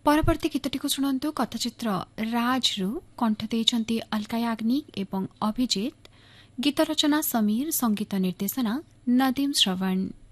परवर्ती गीतटी शुणु कथाचित्र राजरू कंठ देइछन्ति अलका याग्निक एवं अभिजित। गीत रचना समीर, संगीत निर्देशना नदीम श्रवण।